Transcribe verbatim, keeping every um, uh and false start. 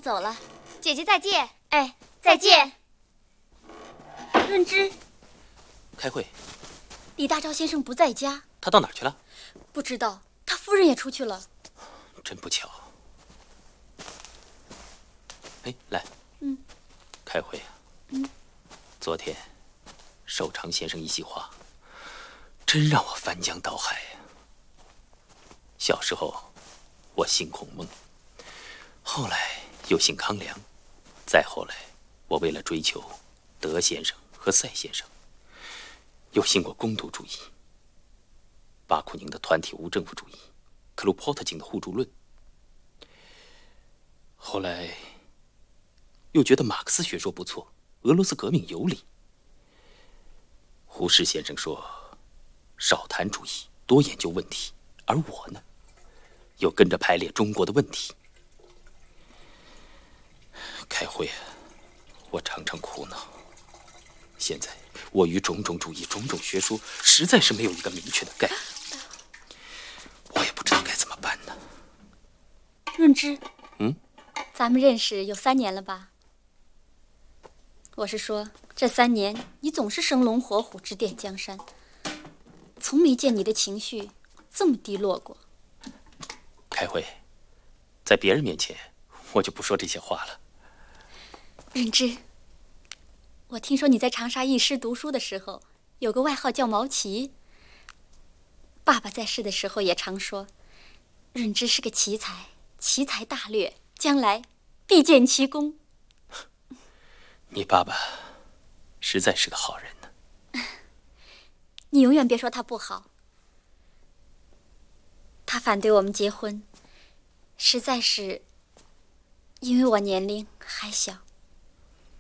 走了，姐姐再见。 哎， 再见。 润之， 开会。 李大钊先生不在家， 他到哪儿去了？ 不知道，他夫人也出去了。 真不巧。哎，来， 嗯， 开会啊。 嗯， 昨天寿长先生一席话，真让我翻江倒海呀。小时候，我姓孔孟，后来又姓康梁，再后来，我为了追求德先生和赛先生，又信过公独主义，巴库宁的团体无政府主义，克鲁波特金的互助论。后来又觉得马克思学说不错，俄罗斯革命有理。胡适先生说，少谈主义，多研究问题，而我呢，又跟着排列中国的问题。开会啊，我常常苦恼。现在我与种种主义、种种学说，实在是没有一个明确的概念，我也不知道该怎么办呢。 润之， 嗯， 咱们认识有三年了吧？我是说，这三年你总是生龙活虎，指点江山，从没见你的情绪这么低落过。 开会，在别人面前，我就不说这些话了。 润之，我听说你在长沙义师读书的时候，有个外号叫毛奇。爸爸在世的时候也常说，润之是个奇才，奇才大略，将来必见奇功。 你爸爸实在是个好人呢。 你永远别说他不好。他反对我们结婚，实在是因为我年龄还小。